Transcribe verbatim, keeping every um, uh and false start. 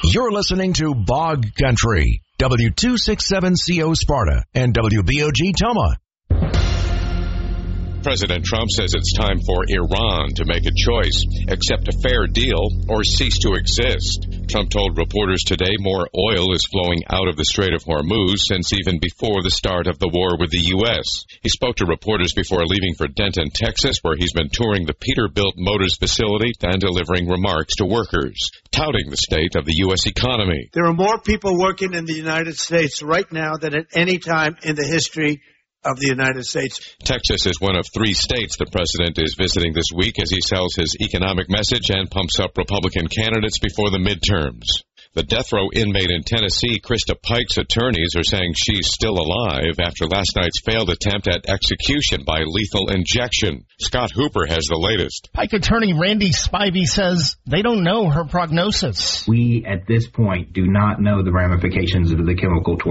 You're listening to Bog Country, W two sixty-seven C O Sparta and W B O G Toma. President Trump says it's time for Iran to make a choice, accept a fair deal, or cease to exist. Trump told reporters today more oil is flowing out of the Strait of Hormuz since even before the start of the war with the U S. He spoke to reporters before leaving for Denton, Texas, where he's been touring the Peterbilt Motors facility and delivering remarks to workers, touting the state of the U S economy. There are more people working in the United States right now than at any time in the history of the United States. Texas is one of three states the president is visiting this week as he sells his economic message and pumps up Republican candidates before the midterms. The death row inmate in Tennessee, Krista Pike's attorneys are saying she's still alive after last night's failed attempt at execution by lethal injection. Scott Hooper has the latest. Pike attorney Randy Spivey says they don't know her prognosis. We, at this point, do not know the ramifications of the chemical torture.